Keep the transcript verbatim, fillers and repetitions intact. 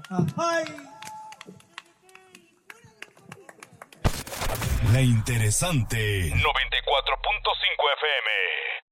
Ay. La interesante noventa y cuatro punto cinco F M.